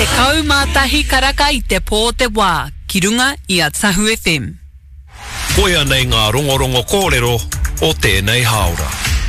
Te kaumātahi karaka I te pō te wā, ki runga I a Tahu FM. Koia nei ngā rongorongo kōrero o tēnei haora.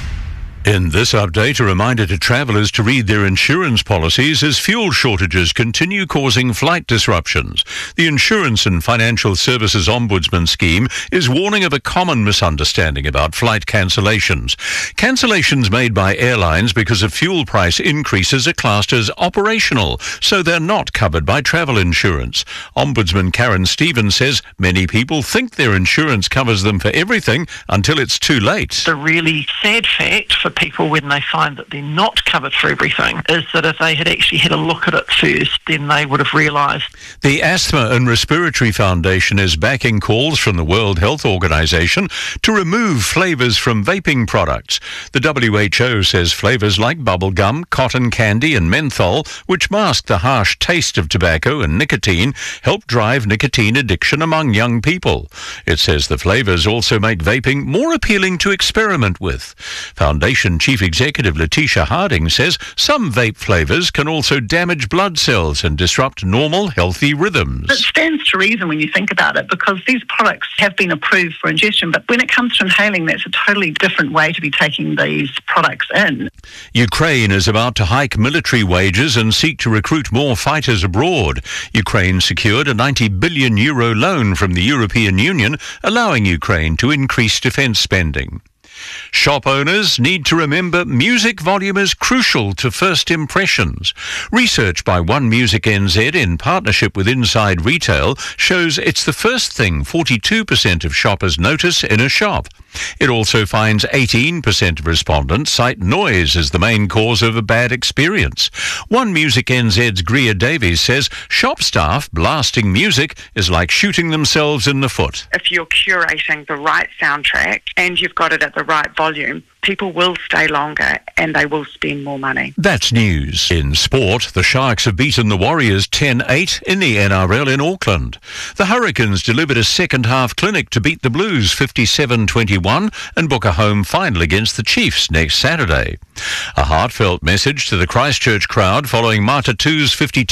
In this update, a reminder to travellers to read their insurance policies as fuel shortages continue causing flight disruptions. The Insurance and Financial Services Ombudsman Scheme is warning of a common misunderstanding about flight cancellations. Cancellations made by airlines because of fuel price increases are classed as operational, so they're not covered by travel insurance. Ombudsman Karen Stevens says many people think their insurance covers them for everything until it's too late. The really sad fact for people when they find that they're not covered for everything is that if they had actually had a look at it first, then they would have realised. The Asthma and Respiratory Foundation is backing calls from the World Health Organization to remove flavours from vaping products. The WHO says flavours like bubblegum, cotton candy and menthol, which mask the harsh taste of tobacco and nicotine, help drive nicotine addiction among young people. It says the flavours also make vaping more appealing to experiment with. Foundation Chief Executive Letitia Harding says some vape flavours can also damage blood cells and disrupt normal, healthy rhythms. It stands to reason when you think about it, because these products have been approved for ingestion, but when it comes to inhaling, that's a totally different way to be taking these products in. Ukraine is about to hike military wages and seek to recruit more fighters abroad. Ukraine secured a €90 billion loan from the European Union, allowing Ukraine to increase defence spending. Shop owners need to remember music volume is crucial to first impressions. Research by One Music NZ in partnership with Inside Retail shows it's the first thing 42% of shoppers notice in a shop. It also finds 18% of respondents cite noise as the main cause of a bad experience. One Music NZ's Greer Davies says shop staff blasting music is like shooting themselves in the foot. If you're curating the right soundtrack and you've got it at the right volume, people will stay longer and they will spend more money. That's news. In sport, the Sharks have beaten the Warriors 10-8 in the NRL in Auckland. The Hurricanes delivered a second-half clinic to beat the Blues 57-21 and book a home final against the Chiefs next Saturday. A heartfelt message to the Christchurch crowd following Matatu's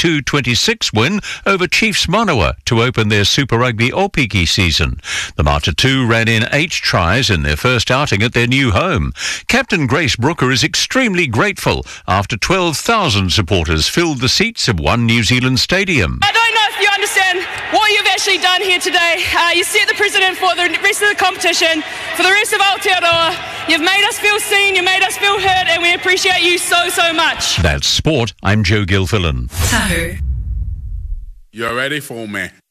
52-26 win over Chiefs Manawa to open their Super Rugby Opiki season. The Matatu ran in 8 tries in their first outing at their new home. Captain Grace Brooker is extremely grateful after 12,000 supporters filled the seats of One New Zealand Stadium. I don't know if you understand what you've actually done here today. You set the precedent for the rest of the competition, for the rest of Aotearoa. You've made us feel seen, you made us feel heard, and we appreciate you so, so much. That's sport. I'm Joe Gilfillan. Tahu. You ready for me?